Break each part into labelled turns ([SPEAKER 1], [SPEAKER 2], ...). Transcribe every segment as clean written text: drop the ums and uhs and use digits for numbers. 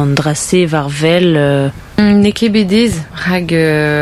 [SPEAKER 1] drasé varvel neke bedez hag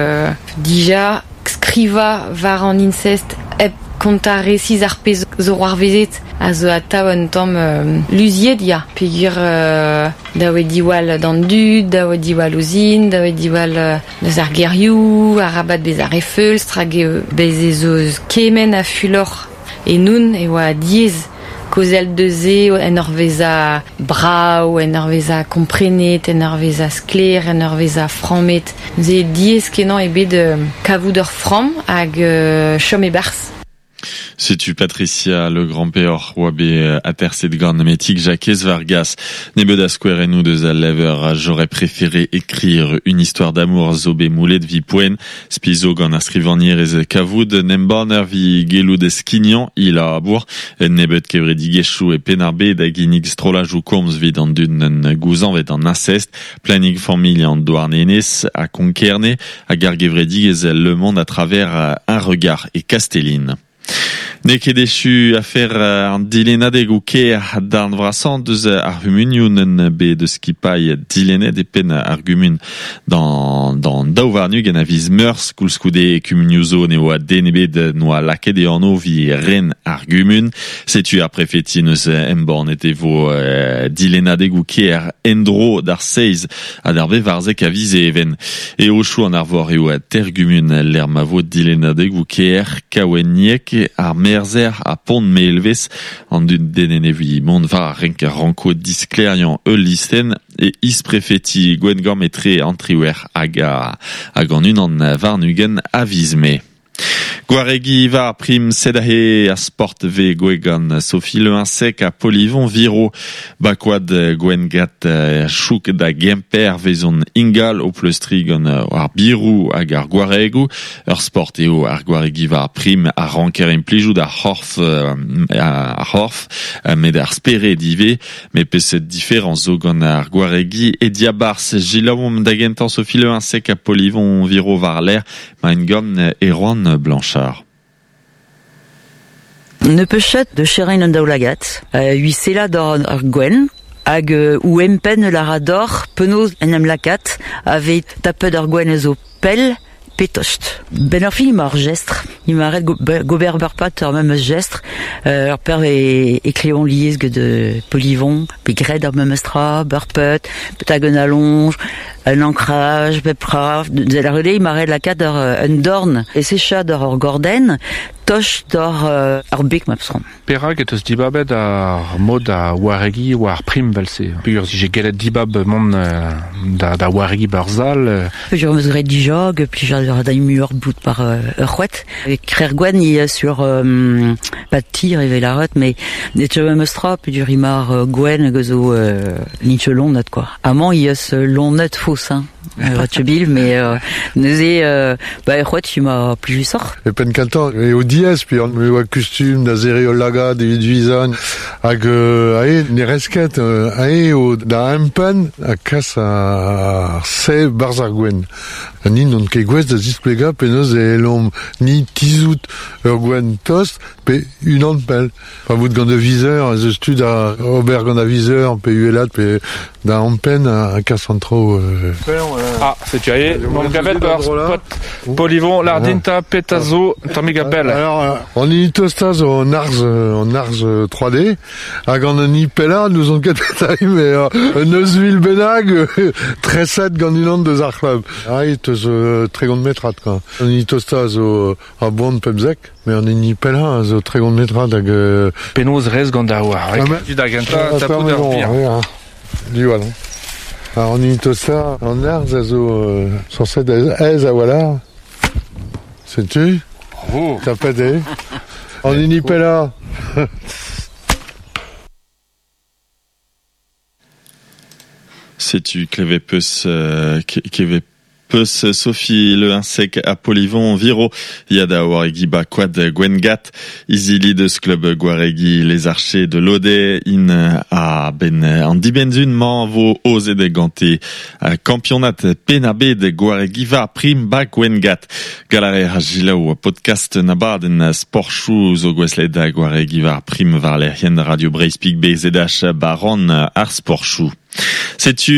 [SPEAKER 1] dija skriva var an incest ep kontare 6 arpez zo war vezet a zo atav un tamm luziet ya pegur daoe diwal dan dud, daoe diwal ozin, daoe diwal deus ar gerioù, a rabat bez ar efeul, strage bez ezo kemen a fulor e nun e oa diez kozel deze en ur veza brau, en ur veza komprenet, en ur veza skler, en ur veza framet. Ze diez kenan ebet kavout ur fram hag chom e barz.
[SPEAKER 2] C'est-tu Patricia le grand-père Wabe Aterset Gornametic Jacques Vargas Nebeda Square et nous deux à lever j'aurais préféré écrire une histoire d'amour Zobé Moulet vi Poen Spizo Gan Ascrivanir et Kavoud Nemborner vi Gelou Skignan il a abour Nebet Kevredi Geshou et Penarbe Daginig Strolaj ou Combs vid en d'une gouzan vet en inceste Planning Famille en Douarnenes à Conquerne à Gargevredi et le monde à travers un regard et Castelline. Neke dechu a faire an dilenadeg ou ker d'an vrasan deus ar humunioun be de skipai dilened e pen argumun dans daouvarnu gen a viz meurs koulskoude e kumuniozo ne oa denebed noa laket e anno vi ren argumun setu ar prefetin eus emborn et vo dilenadeg ou ker endro d'ar seiz a d'ar varzek a viz even e o chou an ar vor e oa tergumun l'er ma vo dilenadeg ou ker kawenniek ar merzer a pont meelvez an dun denenevi mont var renk ranko disklerian listen et isprefeti gwen gormetre antriwer hag an un an varnugen a vizme. Gwaregi va prim sedahe a sport ve gwegan Sophie le insec a polivon viro bakwad gwen gat chouk da gemper vezon ingal o pleustri gant ar birou hag ar gwaregu ur sport eo ar gwaregi va prim a ranker implijou da horf met ar spere dive me peset diferenz zo gant ar gwaregi e diabars jilavom da gentan Sophie le insec a polivon viro var l'air ma en gant e roan Blanchard.
[SPEAKER 3] Ne pechet de cherein an daoulagat, huisela d'or ar gwen, hag ou empen la rador, penaos en am lakat, ave tapet ar gwen zo pel, petocht. Ben ar film ar gestre, il m'arrête gober berpat ar même gestre, ar per e kleon liez de polivon, pe gred ar même estra, berpet, pet un allonge, un ancrage, pepra, de la relais, il m'arrête la cat un dorn, et c'est chat d'or gorden, toch d'or ar bec mapsron.
[SPEAKER 4] Perak et eus dibabet ar mod a waregi war prim velse. Pugur si j'ai gelet dibab mont da waregi barzal.
[SPEAKER 3] Pugur meus gret dijog, plusieurs da mur bout par c'houet. Krer gwen il sur pas de tir et la mais des cheveux mestra pugur imar gwen gozo linchelon net quoi. Amant il se long net fausse hein. Ratchebil mais neuze bah c'houet tu m'as plus sort.
[SPEAKER 5] Et pen kantan et au dies puis on me costume da zereolaga de duizan hag ae ne resket ae o da empen a kas a se barzar gwen ni non ke gwez da zisplega penaos e lom ni tizout ur gwen tost pe un an pel pa bout gant de viseur ze stud a ober gant a viseur pe uelat pe da empen a kas an tro
[SPEAKER 4] ah c'est tu ae mon gabel bar spot polivon lardinta petazo tammi gabel
[SPEAKER 5] alors on y tostaz on arz 3D hag an ni pella nous on ket mais neus vil benag treset gant un an deus ar club ae teus 30 metrat quoi on y tostaz a bond pebzek mais on y pella zo 30 metrat hag
[SPEAKER 4] penaos rez gant da war du da ganta tapou d'ar pire
[SPEAKER 5] du voilà alors on y tostaz an arz a zo sur cette aise a voilà sais-tu t'as pas dit on y pella
[SPEAKER 2] Sais-tu Clévé Peus Sophie le insec a polivon viro yada waregi ba quad gwengat isili de ce club guaregi les archers de l'Ode in a ben en dibenzun man vo ose de ganté campionat penabe de guaregi va prim ba gwengat galare hajilao podcast nabaden sport shoes o gwesle da guaregi va prim var lerien radio Breispeak BZH baron ar sport shoe. Sais-tu